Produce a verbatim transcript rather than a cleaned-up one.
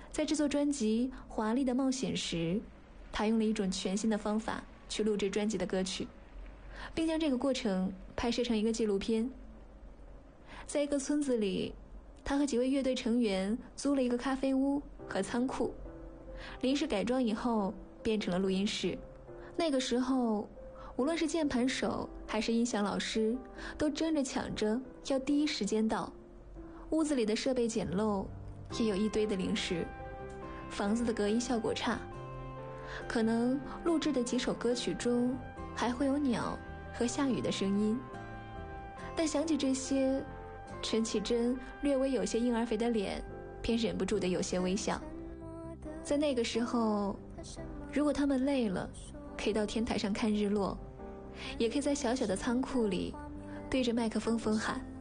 在制作专辑《华丽的冒险》时，他用了一种全新的方法去录制专辑的歌曲，并将这个过程拍摄成一个纪录片。在一个村子里，他和几位乐队成员租了一个咖啡屋和仓库，临时改装以后变成了录音室。那个时候，无论是键盘手还是音响老师，都争着抢着要第一时间到。屋子里的设备简陋，也有一堆的零食，房子的隔音效果差，可能录制的几首歌曲中还会有鸟和下雨的声音。但想起这些，陈绮贞略微有些婴儿肥的脸便忍不住的有些微笑。在那个时候，如果他们累了，可以到天台上看日落，也可以在小小的仓库里对着麦克风风喊，